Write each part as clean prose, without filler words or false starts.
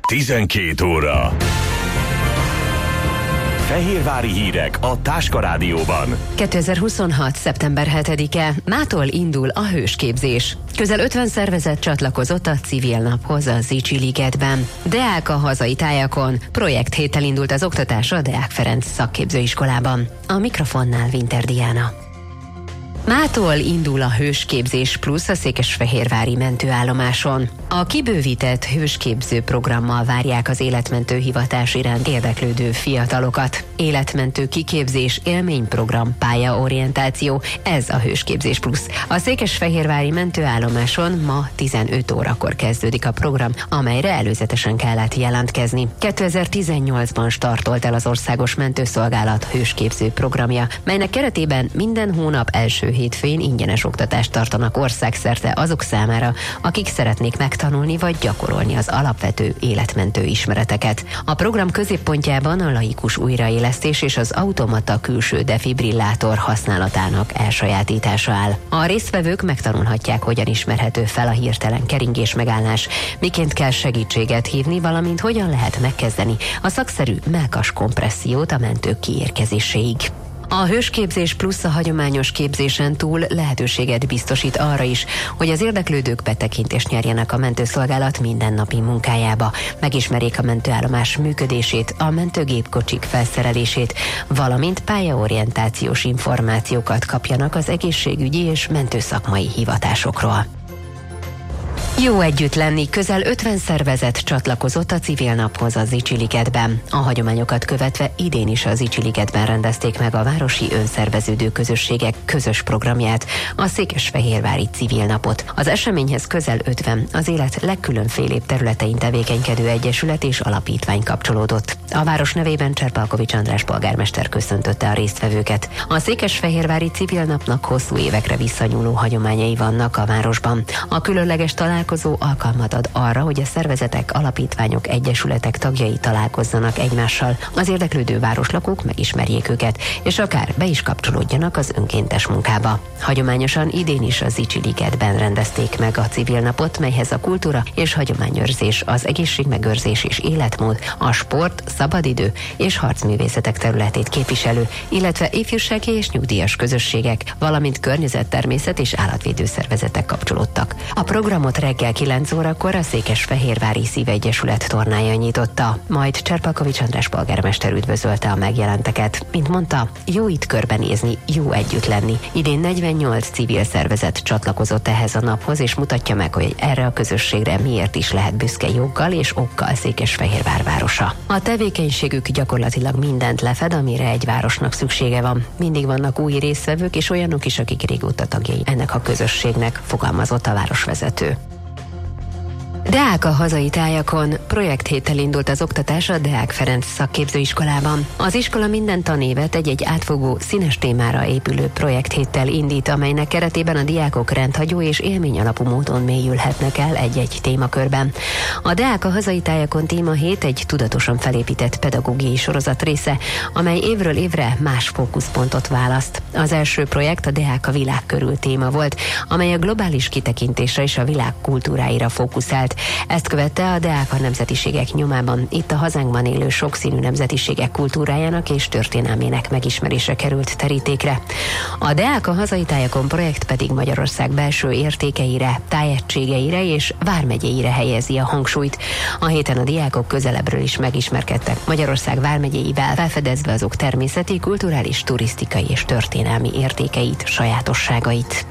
12 óra. Fehérvári hírek a Táska Rádióban. 2026. szeptember 7-e. Mától indul a hősképzés. Közel 50 szervezet csatlakozott a civil naphoz a Zichy ligetben. Deák a hazai tájakon. Projekthéttel indult az oktatás a Deák Ferenc szakképzőiskolában. A mikrofonnál Winter Diana. Mától indul a Hősképzés Plusz a székesfehérvári mentőállomáson. A kibővített hősképző programmal várják az életmentő hivatás iránt érdeklődő fiatalokat. Életmentő kiképzés, élményprogram, pályaorientáció, ez a Hősképzés Plusz. A székesfehérvári mentőállomáson ma 15 órakor kezdődik a program, amelyre előzetesen kellett jelentkezni. 2018-ban startolt el az Országos Mentőszolgálat hősképző programja, melynek keretében minden hónap első hétfőn ingyenes oktatást tartanak országszerte azok számára, akik szeretnék megtanulni vagy gyakorolni az alapvető életmentő ismereteket. A program középpontjában a laikus újraélesztés és az automata külső defibrillátor használatának elsajátítása áll. A résztvevők megtanulhatják, hogyan ismerhető fel a hirtelen keringés megállás, miként kell segítséget hívni, valamint hogyan lehet megkezdeni a szakszerű mellkas kompressziót a mentők kiérkezéséig. A Hősképzés Plusz a hagyományos képzésen túl lehetőséget biztosít arra is, hogy az érdeklődők betekintést nyerjenek a mentőszolgálat mindennapi munkájába, megismerjék a mentőállomás működését, a mentőgépkocsik felszerelését, valamint pályaorientációs információkat kapjanak az egészségügyi és mentőszakmai hivatásokról. Jó együtt lenni, közel 50 szervezet csatlakozott a civil naphoz a Zichy ligetben. A hagyományokat követve idén is a Zichy ligetben rendezték meg a városi önszerveződő közösségek közös programját, a székesfehérvári civil napot. Az eseményhez közel 50 az élet legkülönfélébb területein tevékenykedő egyesület és alapítvány kapcsolódott. A város nevében Cserpalkovics András polgármester köszöntötte a résztvevőket. A székesfehérvári civil napnak hosszú évekre visszanyúló hagyományai vannak a városban. A különleges találkozó alkalmat ad arra, hogy a szervezetek, alapítványok, egyesületek tagjai találkozzanak egymással, az érdeklődő városlakók megismerjék őket, és akár be is kapcsolódjanak az önkéntes munkába. Hagyományosan idén is a Zichy ligetben rendezték meg a civil napot, melyhez a kultúra és hagyományőrzés, az egészségmegőrzés és életmód, a sport, szabadidő és harcművészetek területét képviselő, illetve ifjúsági és nyugdíjas közösségek, valamint környezet-természet és állatvédő szervezetek kapcsolódtak. A programot reggel 9 órakor a Székesfehérvári Szívegyesület tornája nyitotta, majd Cserpalkovics András polgármester üdvözölte a megjelenteket. Mint mondta, jó itt körbenézni, jó együtt lenni. Idén 48 civil szervezet csatlakozott ehhez a naphoz, és mutatja meg, hogy erre a közösségre miért is lehet büszke joggal és okkal Székesfehérvár városa. A tevékenységük gyakorlatilag mindent lefed, amire egy városnak szüksége van. Mindig vannak új résztvevők és olyanok is, akik régóta tagjai ennek a közösségnek, fogalmazott a városvezető. Deák a hazai tájakon. Projekthéttel indult az oktatás a Deák Ferenc szakképzőiskolában. Az iskola minden tanévet egy átfogó, színes témára épülő projekthéttel indít, amelynek keretében a diákok rendhagyó és élményalapú módon mélyülhetnek el egy-egy témakörben. A Deák a hazai tájakon témahét egy tudatosan felépített pedagógiai sorozat része, amely évről évre más fókuszpontot választ. Az első projekt a Deák a világ körül téma volt, amely a globális kitekintésre és a világ kultúráira fókuszált. Ezt követte a Deák a nemzetiségek nyomában. Itt a hazánkban élő sokszínű nemzetiségek kultúrájának és történelmének megismerése került terítékre. A Deák a hazai tájakon projekt pedig Magyarország belső értékeire, tájegységeire és vármegyéire helyezi a hangsúlyt. A héten a diákok közelebbről is megismerkedtek Magyarország vármegyéivel, felfedezve azok természeti, kulturális, turisztikai és történelmi értékeit, sajátosságait.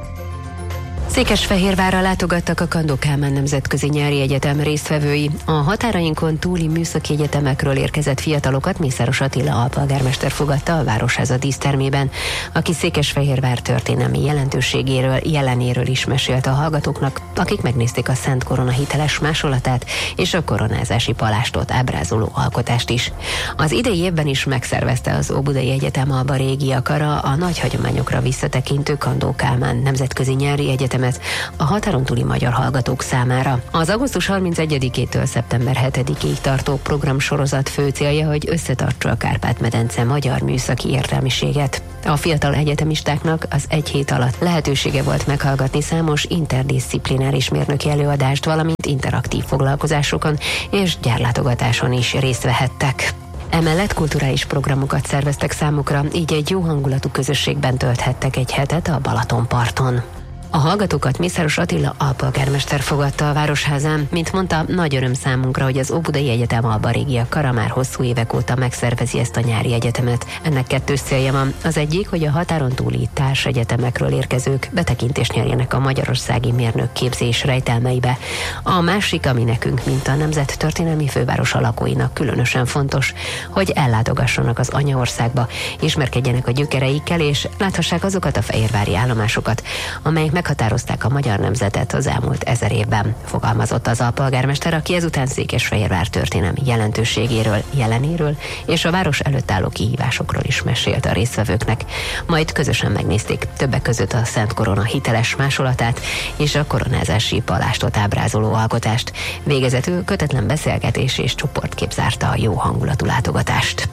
Székesfehérvárra látogattak a Kandó Kálmán Nemzetközi Nyári Egyetem résztvevői. A határainkon túli műszaki egyetemekről érkezett fiatalokat Mészáros Attila alpolgármester fogadta a Városháza dísztermében, aki Székesfehérvár történelmi jelentőségéről, jelenéről is mesélt a hallgatóknak, akik megnézték a Szent Korona hiteles másolatát és a koronázási palástot ábrázoló alkotást is. Az idei évben is megszervezte az Óbudai Egyetem Alba Régia Kara a nagy hagyományokra visszatekintő Kandó Kálmán Nemzetközi Nyári Egyetem egyetemet a határon túli magyar hallgatók számára. Az augusztus 31-től szeptember 7-ig tartó programsorozat fő célja, hogy összetartsa a Kárpát-medence magyar műszaki értelmiséget. A fiatal egyetemistáknak az egy hét alatt lehetősége volt meghallgatni számos interdisziplináris mérnöki előadást, valamint interaktív foglalkozásokon és gyárlátogatáson is részt vehettek. Emellett kulturális programokat szerveztek számukra, így egy jó hangulatú közösségben tölthettek egy hetet a Balatonparton. A hallgatókat Mészáros Attila alpolgármester fogadta a Városházán. Mint mondta, nagy öröm számunkra, hogy az Óbudai Egyetem Alba-régiak kara már hosszú évek óta megszervezi ezt a nyári egyetemet. Ennek kettős célja van. Az egyik, hogy a határon túli társegyetemekről érkezők betekintést nyerjenek a magyarországi mérnökképzés rejtelmeibe. A másik, ami nekünk, mint a nemzettörténelmi főváros lakóinak különösen fontos, hogy ellátogassanak az anyaországba, ismerkedjenek a gyökereikkel, és láthassák azokat a fehérvári állomásokat, amelyek meghatározták a magyar nemzetet az elmúlt 1000 évben, fogalmazott az alpolgármester, aki ezután Székesfehérvár történelmi jelentőségéről, jelenéről és a város előtt álló kihívásokról is mesélt a résztvevőknek. Majd közösen megnézték többek között a Szent Korona hiteles másolatát és a koronázási palástot ábrázoló alkotást. Végezetül kötetlen beszélgetés és csoportkép zárta a jó hangulatú látogatást.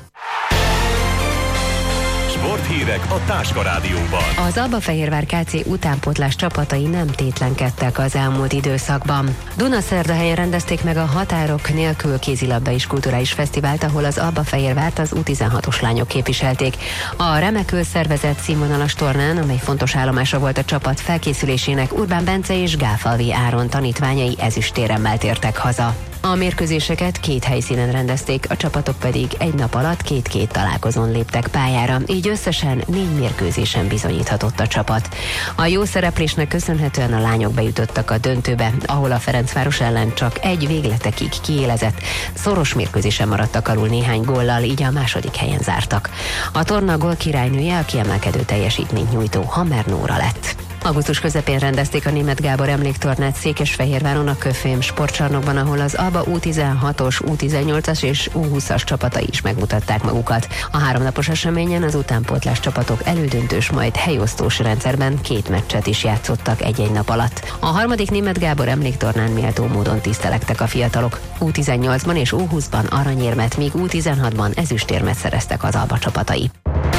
Sporthírek a Táska Rádióban. Az Albafehérvár KC utánpótlás csapatai nem tétlenkedtek az elmúlt időszakban. Dunaszerdahelyen rendezték meg a Határok nélkül kézilabda és kulturális fesztivált, ahol az Albafehérvárt az U16-os lányok képviselték. A remekül szervezett színvonalas tornán, amely fontos állomása volt a csapat felkészülésének, Urbán Bence és Gáfalvi Áron tanítványai ezüstéremmel tértek haza. A mérkőzéseket 2 helyszínen rendezték, a csapatok pedig egy nap alatt 2 találkozón léptek pályára, így összesen 4 mérkőzésen bizonyíthatott a csapat. A jó szereplésnek köszönhetően a lányok bejutottak a döntőbe, ahol a Ferencváros ellen csak egy végletekig kiélezett. Szoros mérkőzésen maradtak alul néhány góllal, így a második helyen zártak. A torna gólkirálynője a kiemelkedő teljesítményt nyújtó Hammer Nóra lett. Augusztus közepén rendezték a Németh Gábor emléktornát Székesfehérváron a Köfém sportcsarnokban, ahol az Alba U16-os, U18-as és U20-as csapatai is megmutatták magukat. A 3 napos eseményen az utánpótlás csapatok elődöntős, majd helyosztós rendszerben 2 meccset is játszottak egy-egy nap alatt. A 3. Németh Gábor emléktornán méltó módon tisztelektek a fiatalok. U18-ban és U20-ban aranyérmet, míg U16-ban ezüstérmet szereztek az Alba csapatai.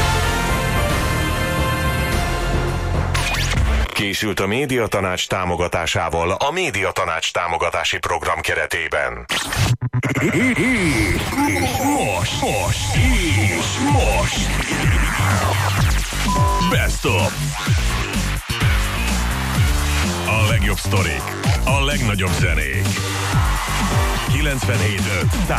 Készült a Médiatanács támogatásával a Médiatanács támogatási program keretében. Most. Best of. A legjobb sztorik, a legnagyobb zenék. 97.5